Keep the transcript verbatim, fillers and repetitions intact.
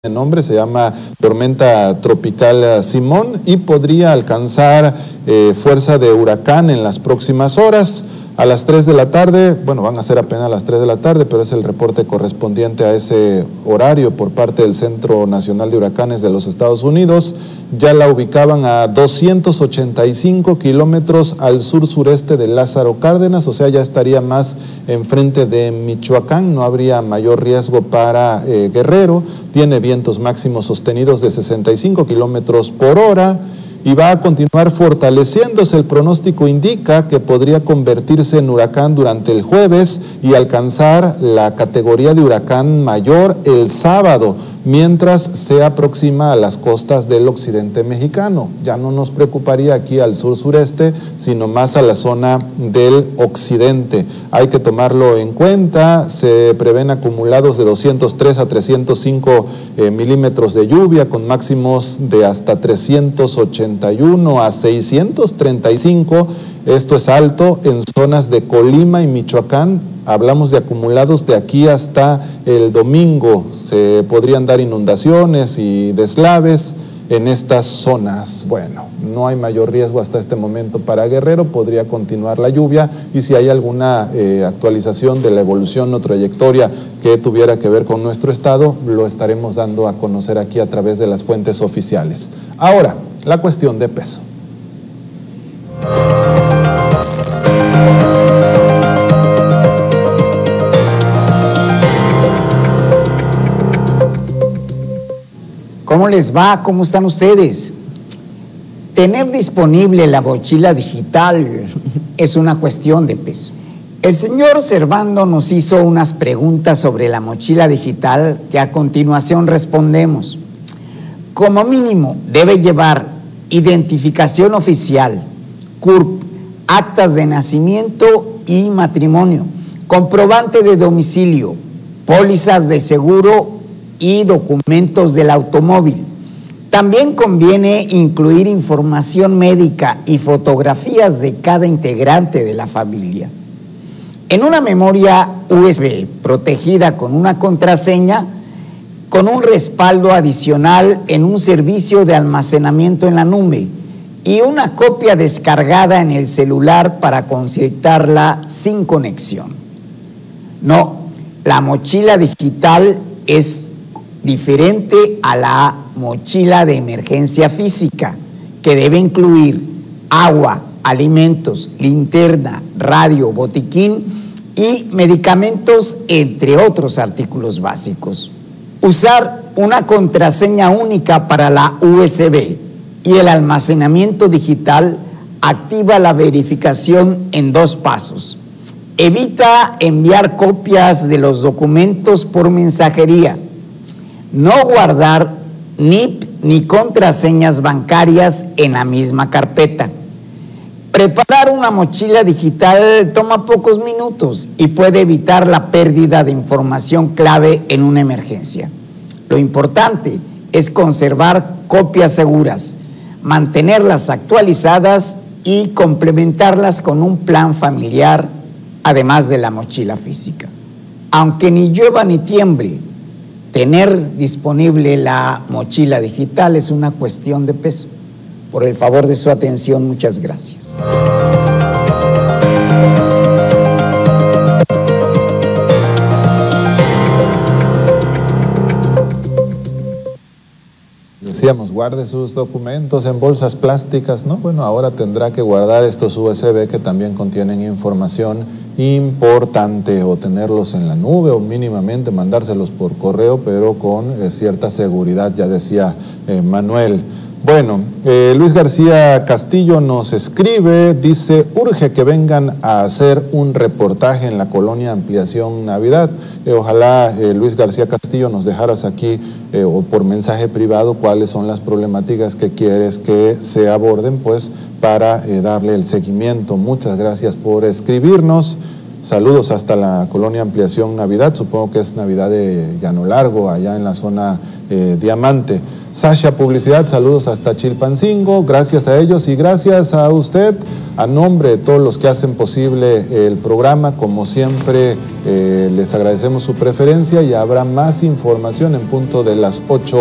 El nombre se llama tormenta tropical Simón y podría alcanzar eh, fuerza de huracán en las próximas horas. A las tres de la tarde, bueno, van a ser apenas las tres de la tarde, pero es el reporte correspondiente a ese horario por parte del Centro Nacional de Huracanes de los Estados Unidos. Ya la ubicaban a doscientos ochenta y cinco kilómetros al sur-sureste de Lázaro Cárdenas, o sea, ya estaría más enfrente de Michoacán, no habría mayor riesgo para eh, Guerrero. Tiene vientos máximos sostenidos de sesenta y cinco kilómetros por hora. Y va a continuar fortaleciéndose. El pronóstico indica que podría convertirse en huracán durante el jueves y alcanzar la categoría de huracán mayor el sábado, mientras se aproxima a las costas del occidente mexicano. Ya no nos preocuparía aquí al sur-sureste, sino más a la zona del occidente. Hay que tomarlo en cuenta. Se prevén acumulados de doscientos tres a trescientos cinco eh, milímetros de lluvia, con máximos de hasta trescientos ochenta y uno a seiscientos treinta y cinco. Esto es alto en zonas de Colima y Michoacán. Hablamos de acumulados de aquí hasta el domingo. Se podrían dar inundaciones y deslaves en estas zonas. Bueno, no hay mayor riesgo hasta este momento para Guerrero. Podría continuar la lluvia y si hay alguna eh, actualización de la evolución o trayectoria que tuviera que ver con nuestro estado, lo estaremos dando a conocer aquí a través de las fuentes oficiales. Ahora, la cuestión de peso. ¿Cómo les va? ¿Cómo están ustedes? Tener disponible la mochila digital es una cuestión de peso. El señor Servando nos hizo unas preguntas sobre la mochila digital que a continuación respondemos. Como mínimo debe llevar identificación oficial, C U R P, actas de nacimiento y matrimonio, comprobante de domicilio, pólizas de seguro y documentos del automóvil. También conviene incluir información médica y fotografías de cada integrante de la familia. En una memoria U S B protegida con una contraseña, con un respaldo adicional en un servicio de almacenamiento en la nube y una copia descargada en el celular para consultarla sin conexión. No, la mochila digital es diferente a la mochila de emergencia física, que debe incluir agua, alimentos, linterna, radio, botiquín y medicamentos, entre otros artículos básicos. Usar una contraseña única para la U S B y el almacenamiento digital activa la verificación en dos pasos. Evita enviar copias de los documentos por mensajería. No guardar N I P ni contraseñas bancarias en la misma carpeta. Preparar una mochila digital toma pocos minutos y puede evitar la pérdida de información clave en una emergencia. Lo importante es conservar copias seguras, mantenerlas actualizadas y complementarlas con un plan familiar, además de la mochila física. Aunque ni llueva ni tiemble, tener disponible la mochila digital es una cuestión de peso. Por el favor de su atención, muchas gracias. Decíamos, guarde sus documentos en bolsas plásticas, ¿no? Bueno, ahora tendrá que guardar estos U S B que también contienen información importante, o tenerlos en la nube o mínimamente mandárselos por correo, pero con eh, cierta seguridad, ya decía eh, Manuel. Bueno, eh, Luis García Castillo nos escribe, dice, urge que vengan a hacer un reportaje en la colonia Ampliación Navidad. Eh, ojalá, eh, Luis García Castillo, nos dejaras aquí eh, o por mensaje privado cuáles son las problemáticas que quieres que se aborden, pues para eh, darle el seguimiento. Muchas gracias por escribirnos. Saludos hasta la colonia Ampliación Navidad, supongo que es Navidad de Llano Largo, allá en la zona eh, Diamante. Sasha Publicidad, saludos hasta Chilpancingo, gracias a ellos y gracias a usted A nombre de todos los que hacen posible el programa, como siempre, eh, les agradecemos su preferencia y habrá más información en punto de las ocho